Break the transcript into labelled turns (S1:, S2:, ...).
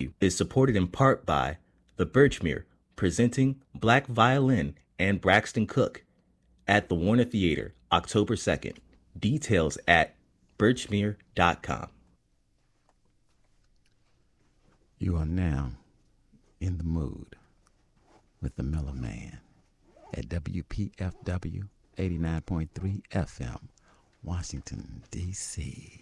S1: is supported in part by the Birchmere, presenting Black Violin and Braxton Cook at the Warner Theater, October 2nd. Details at birchmere.com.
S2: You are now in the mood with the Mellow Man at WPFW 89.3 FM, Washington, D.C.